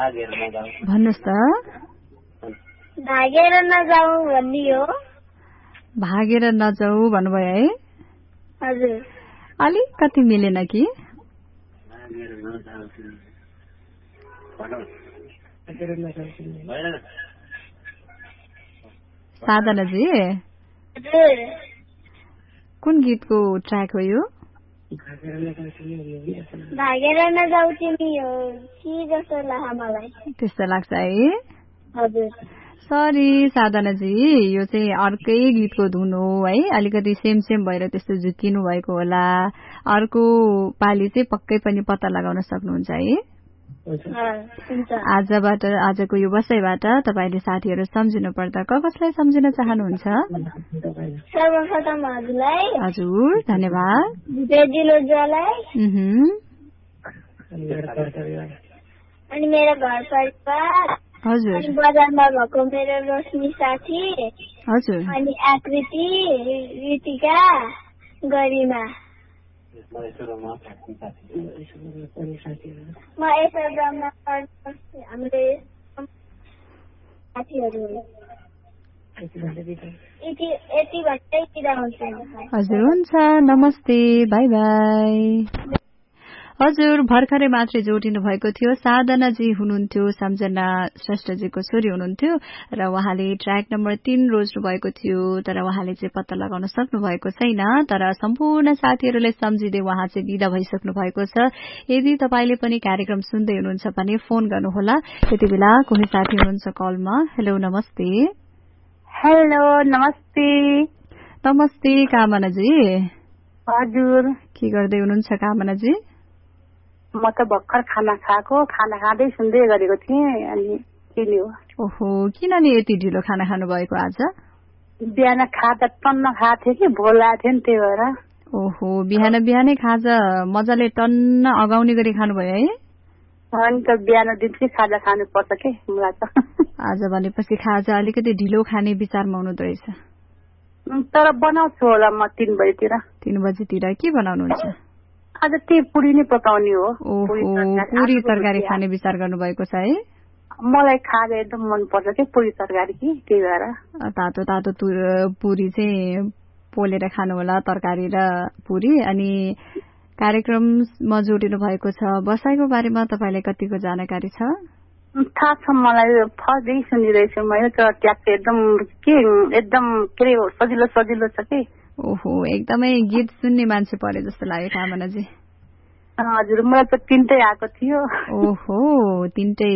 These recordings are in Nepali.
भन्नुहोस् त। भागेर नजाऊ भन्ने हो। भागेर नजाऊ भन्नुभयो है? हजुर। अलिकति मिलेन कि? साधनाजी कुन गीतको ट्र्याक हो यो? भागेर नजाऊ तिमी हो कि जस्तो लाग्छ मलाई। त्यस्तो लाग्छ है? हजुर। सरी साधनाजी, यो चाहिँ अर्कै गीतको धुन हो है, अलिकति सेम भएर त्यस्तो झुक्किनु भएको होला। अर्को पाली चाहिँ पक्कै पनि पत्ता लगाउन सक्नुहुन्छ है? आजको यो बसाइबाट तपाईले साथीहरू सम्झिनु पर्दा कसलाई सम्झिन चाहनुहुन्छ? सर्वप्रथम हजुरलाई। हजुर, धन्यवाद। अनि मेरो घर परिवार। हजुर। अनि बजारमा भएको मेरो रोशनी साथी। हजुर। अनि आकृति, ऋतिका, गरिमा। म यसो ब्रह्मा हाम्रो साथीहरू। यति भन्दै बिदा हुन्छु। हजुर, हुन्छ, नमस्ते, बाई बाई। हजुर, भर्खरै मात्रै जोडिनु भएको थियो। साधनाजी हुनुहुन्थ्यो, सम्झना श्रेष्ठजीको छोरी हुनुहुन्थ्यो र उहाँले ट्र्याक नम्बर 3 रोज्नु भएको थियो, तर उहाँले चाहिँ पत्ता लगाउन सक्नु भएको छैन। तर सम्पूर्ण साथीहरूले सम्झिँदै उहाँ चाहिँ बिदा भइसक्नु भएको छ। यदि तपाईले पनि कार्यक्रम सुन्दै हुनुहुन्छ भने फोन गर्नुहोला। यति बेला कोही साथी हुनुहुन्छ कलमा। हेलो, नमस्ते। हेलो, नमस्ते। नमस्ते कामनाजी। हजुर। के गर्दै हुनुहुन्छ कामनाजी? म त भर्खर खाना खाँदै सुन्दै गरेको थिएँ। अनि के नि हो? ओहो, किन नि यति ढिलो खाना खानु भएको आज? बिहान खाजा टन्न खाएको थिएँ कि भोक लागेको थियो नि, त्यही भएर। ओहो, बिहानै खाजा मजाले टन्न अगाउने गरी खानुभयो है? अनि त बिहान दिन चाहिँ खाजा खानुपर्छ के मलाई त। आज भनेपछि खाजा अलिकति ढिलो खाने विचारमा हुनुहुँदो रहेछ। तर बनाउँछु होला म 3 बजेतिर। 3 बजेतिर के बनाउनुहुन्छ? आज त्यही पुरी नै पकाउने हो। पुरी तरकारी खाने विचार गर्नुभएको छ है? मलाई खाजा एकदम मनपर्छ के पुरी तरकारी कि, त्यही भएर। तातो पुरी चाहिँ पोलेर खानु होला, तरकारी र पुरी। अनि कार्यक्रममा जोडिनु भएको छ, बसाइको बारेमा तपाईलाई कतिको जानकारी छ? थाहा छ मलाई, फर्स्टदेखि सुनिरहेछु मैले त। ट्याक्क एकदम सजिलो छ कि। ओहो, एकदमै गीत सुन्ने मान्छे परे जस्तो लाग्यो कामनाजी। हजुर, मलाई त 3टै आएको थियो। ओहो, 3टै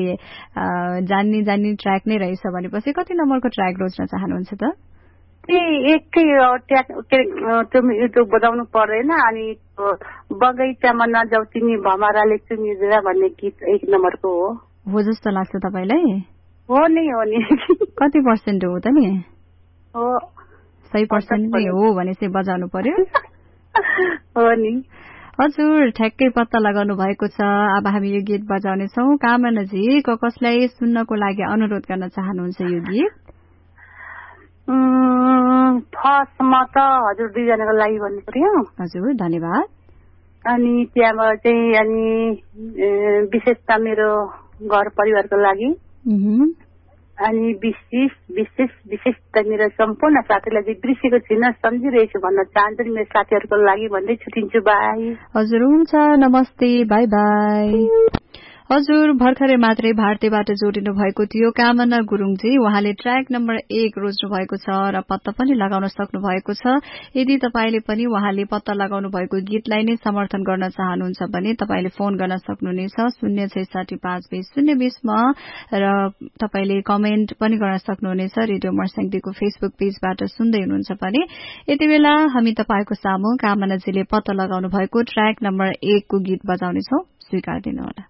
जान्ने ट्र्याक नै रहेछ भनेपछि कति नम्बरको ट्र्याक रोज्न चाहनुहुन्छ त? एकै त्यो बजाउनु पर्दैन। अनि बगैँचामा नजाऊ तिमी भमराले चुमिदिएर भन्ने गीत 1 नम्बरको हो जस्तो लाग्छ तपाईलाई? हो नि। कति पर्सेन्ट हो त नि? हो, 100% नै हो भने चाहिँ बजाउनु पर्यो। हो नि। हजुर, ठ्याक्कै पत्ता लगाउनु भएको छ। अब हामी यो गीत बजाउने छौं। कामनाजी, कसलाई सुन्नको लागि अनुरोध गर्न चाहनुहुन्छ यो गीत? फर्स्टमा त हजुर 2 जनाको लागि भन्नु पर्यो। हजुर, धन्यवाद। अनि त्यहाँबाट चाहिँ अनि विशेषता मेरो घर परिवारको लागि। अनि विशेष त मेरो सम्पूर्ण साथीलाई चाहिँ बिर्सेको छुइनँ, सम्झिरहेछु भन्न चाहन्छु नि मेरो साथीहरूको लागि भन्दै छुटिन्छु। बाई। हजुर, हुन्छ, नमस्ते, बाई बाई। हजुर, भर्खरै मात्रै भारतीयबाट जोडिनु भएको थियो कामना गुरुङजी। उहाँले ट्र्याक नम्बर 1 रोज्नु भएको छ र पत्ता पनि लगाउन सक्नु भएको छ। यदि तपाईले पनि उहाँले पत्ता लगाउनु भएको गीतलाई नै समर्थन गर्न चाहनुहुन्छ भने तपाईले फोन गर्न सक्नुहुनेछ 0665020 मा र तपाईले कमेन्ट पनि गर्न सक्नुहुनेछ रेडियो मर्स्याङदीको फेसबुक पेजबाट सुन्दै हुनुहुन्छ भने। यति बेला हामी तपाईको सामु कामनाजीले पत्ता लगाउनु भएको ट्र्याक नम्बर 1 को गीत बजाउने छौं, स्वीकार दिनुहोला।